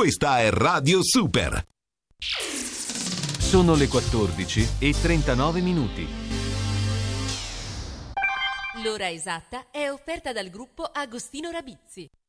Questa è Radio Super. Sono le 14:39. L'ora esatta è offerta dal gruppo Agostino Rabizzi.